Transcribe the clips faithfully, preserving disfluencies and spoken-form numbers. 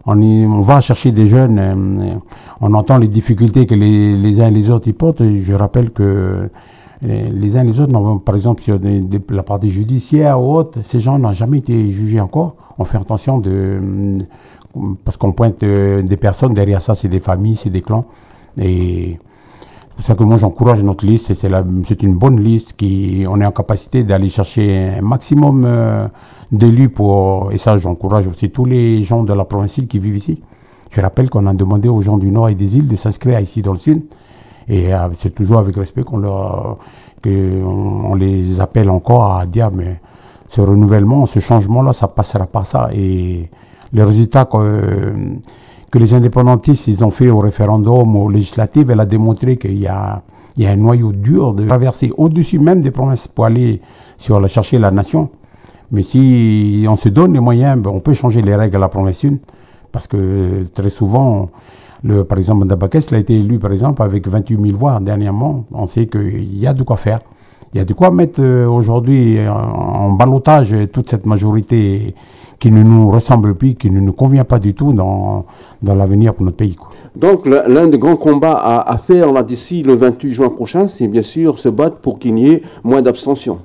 on, y, on va chercher des jeunes, euh, on entend les difficultés que les, les uns et les autres y portent. Je rappelle que les uns et les autres, par exemple, sur des, des, la partie judiciaire ou autre, ces gens n'ont jamais été jugés encore. On fait attention de, parce qu'on pointe des personnes, derrière ça, c'est des familles, c'est des clans. Et c'est pour ça que moi, j'encourage notre liste. C'est, la, c'est une bonne liste qui, on est en capacité d'aller chercher un maximum euh, d'élus pour, et ça, j'encourage aussi tous les gens de la province qui vivent ici. Je rappelle qu'on a demandé aux gens du Nord et des îles de s'inscrire ici dans le Sud. Et euh, c'est toujours avec respect qu'on leur, que on, on les appelle encore à dire, mais ce renouvellement, ce changement-là, ça passera par ça. Et les résultats que, que les indépendantistes ils ont fait au référendum, aux législatives, elle a démontré qu'il y a, il y a un noyau dur de traverser au-dessus même des provinces pour aller sur la, chercher la nation. Mais si on se donne les moyens, ben, on peut changer les règles à la province une. Parce que très souvent, le, par exemple, Ndabakes a été élu, par exemple, avec vingt-huit mille voix dernièrement. On sait qu'il y a de quoi faire. Il y a de quoi mettre euh, aujourd'hui en, en ballottage toute cette majorité qui ne nous ressemble plus, qui ne nous convient pas du tout dans, dans l'avenir pour notre pays, quoi. Donc l'un des grands combats à, à faire là, d'ici le vingt-huit juin prochain, c'est bien sûr se battre pour qu'il y ait moins d'abstention.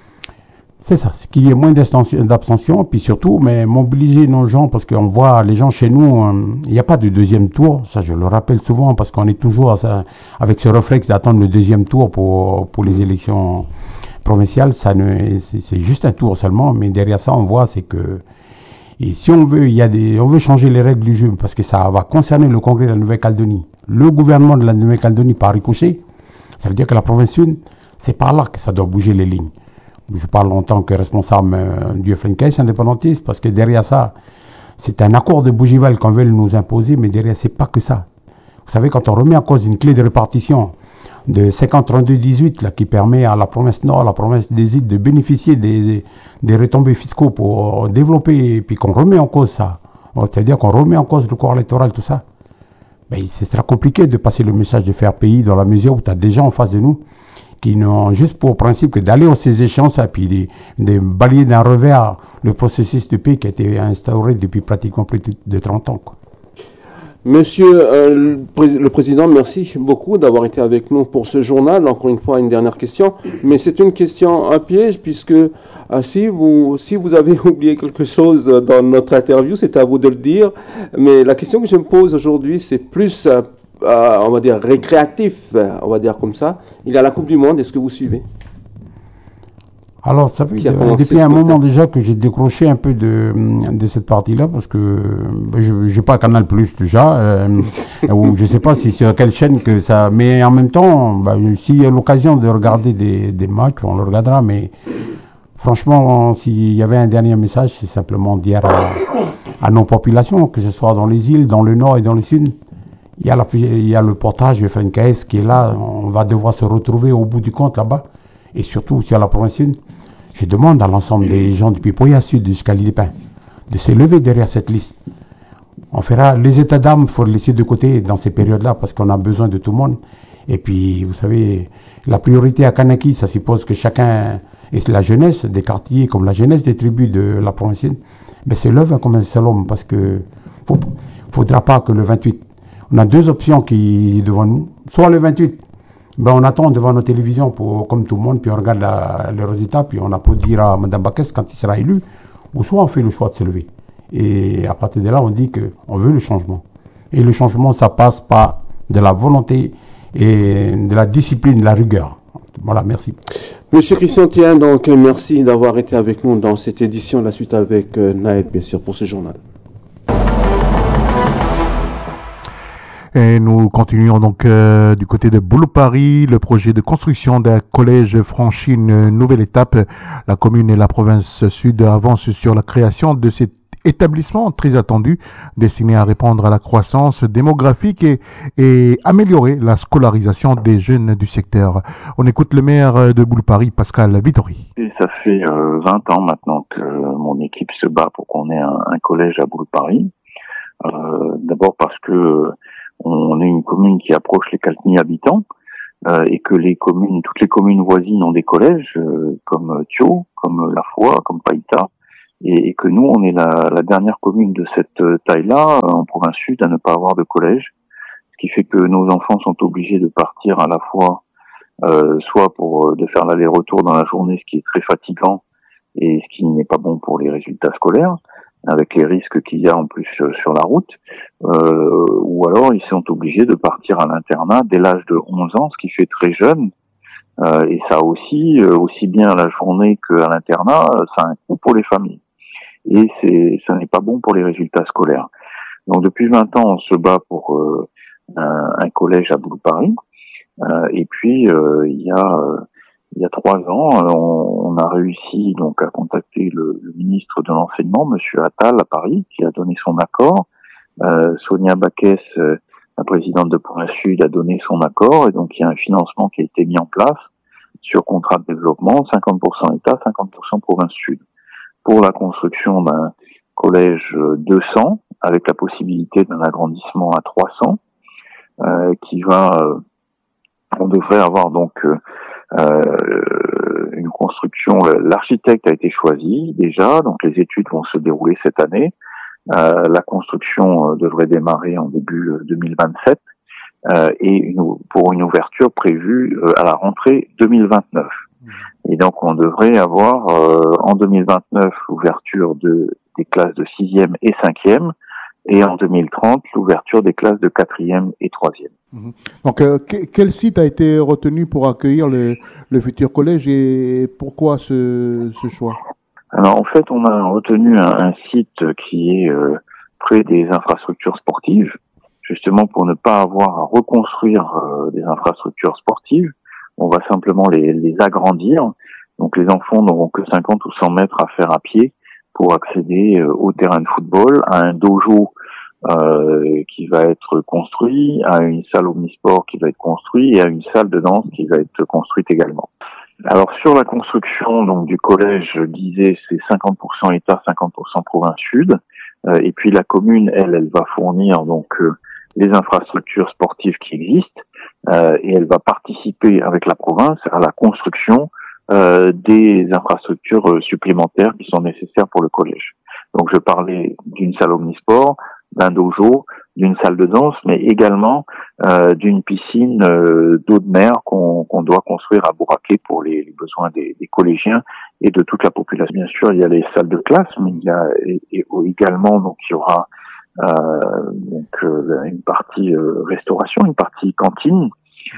C'est ça, c'est qu'il y ait moins d'abstention, puis surtout, mais mobiliser nos gens, parce qu'on voit les gens chez nous, il euh, n'y a pas de deuxième tour, ça je le rappelle souvent, parce qu'on est toujours ça, avec ce réflexe d'attendre le deuxième tour pour, pour les élections provinciales, ça ne, c'est, c'est juste un tour seulement, mais derrière ça, on voit, c'est que, et si on veut, il y a des, on veut changer les règles du jeu, parce que ça va concerner le Congrès de la Nouvelle-Calédonie, le gouvernement de la Nouvelle-Calédonie par ricochet, ça veut dire que la province une, c'est par là que ça doit bouger les lignes. Je parle en tant que responsable euh, du F N K S indépendantiste, parce que derrière ça, c'est un accord de Bougival qu'on veut nous imposer, mais derrière, c'est pas que ça. Vous savez, quand on remet en cause une clé de répartition de cinquante trente-deux dix-huit, là, qui permet à la province Nord, à la province des îles de bénéficier des, des, des retombées fiscaux pour développer, et puis qu'on remet en cause ça, c'est-à-dire qu'on remet en cause le corps électoral, tout ça, ben, c'est très compliqué de passer le message de faire pays dans la mesure où tu as des gens en face de nous qui n'ont juste pour principe que d'aller aux ces échéances et puis de, de balayer d'un revers le processus de paix qui a été instauré depuis pratiquement plus de trente ans, quoi. Monsieur euh, le, pré- le Président, merci beaucoup d'avoir été avec nous pour ce journal. Encore une fois, une dernière question, mais c'est une question à piège puisque euh, si, vous, si vous avez oublié quelque chose dans notre interview, c'est à vous de le dire. Mais la question que je me pose aujourd'hui, c'est plus... Euh, Euh, on va dire récréatif, on va dire comme ça. Il y a la Coupe du Monde, est-ce que vous suivez? Alors, ça fait de, depuis un moment déjà que j'ai décroché un peu de, de cette partie-là, parce que ben, je n'ai pas Canal Plus déjà, euh, ou je ne sais pas si sur quelle chaîne que ça... Mais en même temps, ben, s'il y a l'occasion de regarder des, des matchs, on le regardera, mais franchement, s'il y avait un dernier message, c'est simplement dire à, à nos populations, que ce soit dans les îles, dans le nord et dans le sud, il y a, la, il y a le portage du F N K S qui est là, on va devoir se retrouver au bout du compte là-bas, et surtout sur la province sud. Je demande à l'ensemble des gens du Pipoya Sud jusqu'à l'île des Pins de se lever derrière cette liste. On fera les états d'âme, il faut le laisser de côté dans ces périodes-là parce qu'on a besoin de tout le monde. Et puis, vous savez, la priorité à Kanaki, ça suppose que chacun, et la jeunesse des quartiers comme la jeunesse des tribus de la province sud, ben, se lève comme un seul homme parce que ne faudra pas que le vingt-huit, on a deux options qui devant nous. Soit le vingt-huit, ben on attend devant nos télévisions pour, comme tout le monde, puis on regarde la, les résultats, puis on applaudira à Mme Bakes quand il sera élu, ou soit on fait le choix de se lever. Et à partir de là, on dit qu'on veut le changement. Et le changement, ça passe par de la volonté et de la discipline, de la rigueur. Voilà, merci. Monsieur Christian Tien, donc merci d'avoir été avec nous dans cette édition, la suite avec euh, Naël, bien sûr, pour ce journal. Et nous continuons donc euh, du côté de Boulou-Paris. Le projet de construction d'un collège franchit une nouvelle étape. La commune et la province sud avancent sur la création de cet établissement très attendu, destiné à répondre à la croissance démographique et, et améliorer la scolarisation des jeunes du secteur. On écoute le maire de Boulou-Paris, Pascal Vittori. Et ça fait euh, vingt ans maintenant que mon équipe se bat pour qu'on ait un, un collège à Boulou-Paris. Euh, d'abord parce que on est une commune qui approche les quatre mille habitants euh, et que les communes, toutes les communes voisines ont des collèges euh, comme Thio, comme La Foi, comme Païta. et, et que nous, on est la, la dernière commune de cette taille-là en province sud à ne pas avoir de collège, ce qui fait que nos enfants sont obligés de partir à la fois euh, soit pour de faire l'aller-retour dans la journée, ce qui est très fatigant et ce qui n'est pas bon pour les résultats scolaires, avec les risques qu'il y a en plus sur la route, euh, ou alors ils sont obligés de partir à l'internat dès l'âge de onze ans, ce qui fait très jeune, euh, et ça aussi, euh, aussi bien à la journée qu'à l'internat, ça a un coût pour les familles, et c'est, ça n'est pas bon pour les résultats scolaires. Donc depuis vingt ans, on se bat pour euh, un, un collège à Boulou-Paris. Euh, et puis euh, il y a euh, il y a trois ans, on, on a réussi donc à contacter le, le ministre de l'enseignement, Monsieur Attal à Paris, qui a donné son accord. Euh, Sonia Baquès, euh, la présidente de Province Sud, a donné son accord, et donc il y a un financement qui a été mis en place sur contrat de développement, cinquante pour cent État, cinquante pour cent Province Sud, pour la construction d'un collège deux cents avec la possibilité d'un agrandissement à trois cents, euh, qui va euh, on devrait avoir donc euh, une construction. L'architecte a été choisi déjà, donc les études vont se dérouler cette année. Euh, la construction devrait démarrer en début deux mille vingt-sept euh, et une, pour une ouverture prévue à la rentrée deux mille vingt-neuf. Et donc on devrait avoir euh, en deux mille vingt-neuf l'ouverture de, des classes de sixième et cinquième, et en deux mille trente, l'ouverture des classes de quatrième et troisième. Mmh. Donc, euh, que, quel site a été retenu pour accueillir le, le futur collège et pourquoi ce, ce choix? Alors, en fait, on a retenu un, un site qui est euh, près des infrastructures sportives, justement pour ne pas avoir à reconstruire euh, des infrastructures sportives. On va simplement les, les agrandir. Donc, les enfants n'auront que cinquante ou cent mètres à faire à pied pour accéder euh, au terrain de football, à un dojo euh, qui va être construit, à une salle omnisport qui va être construite et à une salle de danse qui va être construite également. Alors sur la construction donc du collège, je disais c'est cinquante pour cent État, cinquante pour cent Province Sud, euh, et puis la commune, elle, elle va fournir donc euh, les infrastructures sportives qui existent, euh, et elle va participer avec la province à la construction Euh, des infrastructures euh, supplémentaires qui sont nécessaires pour le collège. Donc je parlais d'une salle omnisport, d'un dojo, d'une salle de danse, mais également euh, d'une piscine euh, d'eau de mer qu'on, qu'on doit construire à Bouraké pour les, les besoins des, des collégiens et de toute la population. Bien sûr, il y a les salles de classe, mais il y a et, et également donc il y aura euh, donc euh, une partie euh, restauration, une partie cantine.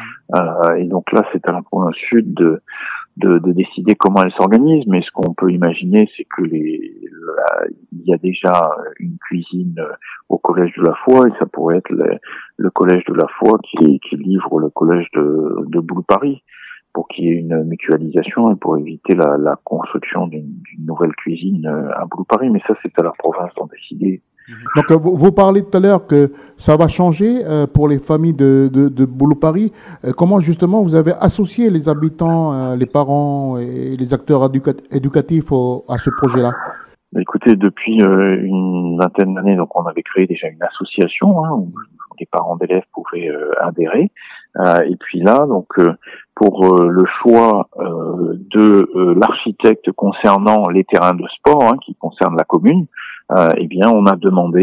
Euh, et donc là, c'est à la province sud de De, de décider comment elle s'organise, mais ce qu'on peut imaginer, c'est que les, la, il y a déjà une cuisine au collège de la Foi, et ça pourrait être le, le collège de la Foi qui, qui livre le collège de, de Boulou-Paris, pour qu'il y ait une mutualisation et pour éviter la, la construction d'une, d'une nouvelle cuisine à Boulou-Paris. Mais ça, c'est à la province d'en décider. Donc, vous, vous parlez tout à l'heure que ça va changer euh, pour les familles de, de, de Boulou-Paris. Euh, comment, justement, vous avez associé les habitants, euh, les parents et les acteurs éduca- éducatifs au, à ce projet-là? Écoutez, depuis euh, une vingtaine d'années, donc on avait créé déjà une association hein, où les parents d'élèves pouvaient euh, adhérer. Euh, et puis là, donc euh, pour euh, le choix euh, de euh, l'architecte concernant les terrains de sport, hein, qui concernent la commune, euh, eh bien, on a demandé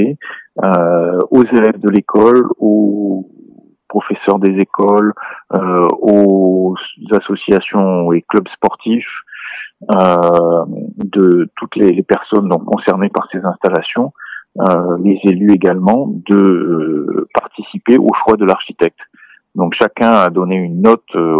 euh, aux élèves de l'école, aux professeurs des écoles, euh, aux associations et clubs sportifs, euh, de toutes les, les personnes donc concernées par ces installations, euh, les élus également, de euh, participer au choix de l'architecte. Donc chacun a donné une note euh,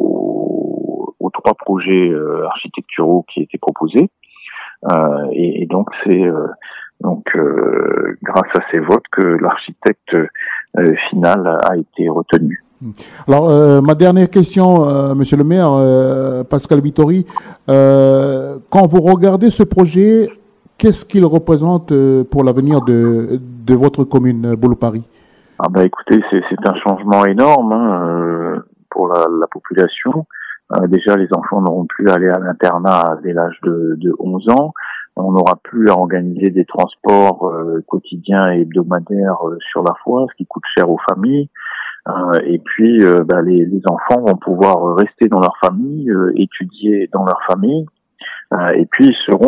aux, aux trois projets euh, architecturaux qui étaient proposés, euh, et, et donc c'est euh, donc euh, grâce à ces votes que l'architecte euh, final a été retenu. Alors, euh, ma dernière question, euh, Monsieur le maire, euh, Pascal Vittori, euh, quand vous regardez ce projet, qu'est-ce qu'il représente euh, pour l'avenir de, de votre commune, Boulou-Paris? Ah bah écoutez, c'est, c'est un changement énorme hein, euh, pour la, la population. Euh, déjà, les enfants n'auront plus à aller à l'internat dès l'âge de, de onze ans. On n'aura plus à organiser des transports euh, quotidiens et hebdomadaires euh, sur la foi, ce qui coûte cher aux familles. Euh, et puis, euh, bah, les, les enfants vont pouvoir rester dans leur famille, euh, étudier dans leur famille, euh, et puis ils seront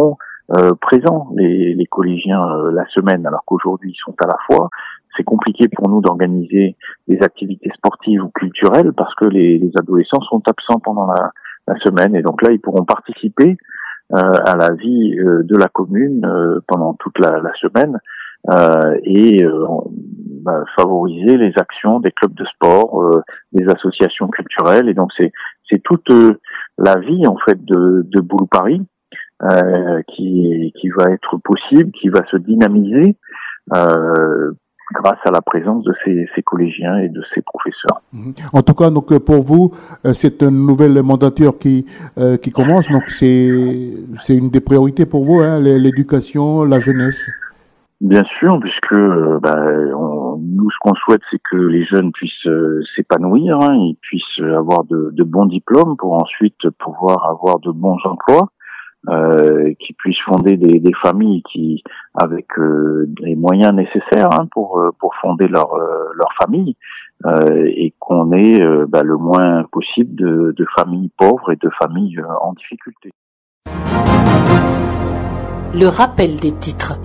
euh, présents, les, les collégiens, euh, la semaine, alors qu'aujourd'hui ils sont à la fois. C'est compliqué pour nous d'organiser des activités sportives ou culturelles parce que les, les adolescents sont absents pendant la, la semaine. Et donc là, ils pourront participer euh, à la vie euh, de la commune euh, pendant toute la, la semaine euh, et euh, bah, favoriser les actions des clubs de sport, euh, des associations culturelles. Et donc c'est c'est toute euh, la vie en fait de, de Boulou Paris euh, qui qui va être possible, qui va se dynamiser euh, grâce à la présence de ces, ces collégiens et de ces professeurs. En tout cas, donc pour vous, c'est une nouvelle mandature qui euh, qui commence. Donc c'est c'est une des priorités pour vous, hein, l'éducation, la jeunesse. Bien sûr, puisque euh, bah, on, nous, ce qu'on souhaite, c'est que les jeunes puissent euh, s'épanouir, hein, ils puissent avoir de, de bons diplômes pour ensuite pouvoir avoir de bons emplois. Euh, qui puissent fonder des, des familles qui, avec euh, les moyens nécessaires hein, pour pour fonder leur euh, leur famille, euh, et qu'on ait euh, bah, le moins possible de, de familles pauvres et de familles euh, en difficulté. Le rappel des titres.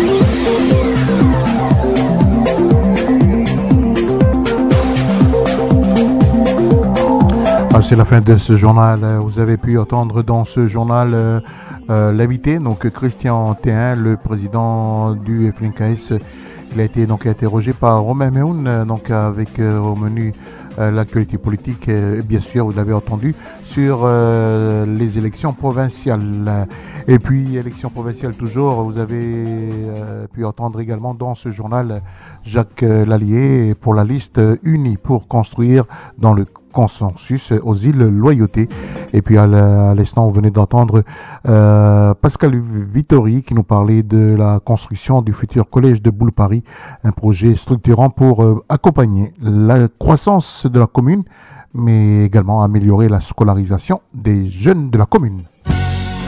C'est la fin de ce journal. Vous avez pu entendre dans ce journal euh, euh, l'invité, donc Christian Théin, le président du F L N K S. Il a été donc interrogé par Romain Mehoun, donc avec euh, au menu euh, l'actualité politique, et bien sûr, vous l'avez entendu, sur euh, les élections provinciales. Et puis, élections provinciales toujours, vous avez euh, pu entendre également dans ce journal Jacques Lallier pour la liste unie pour construire dans le consensus aux îles Loyauté. Et puis à l'instant, vous venez d'entendre euh, Pascal Vittori qui nous parlait de la construction du futur collège de Boulou Paris, un projet structurant pour euh, accompagner la croissance de la commune, mais également améliorer la scolarisation des jeunes de la commune.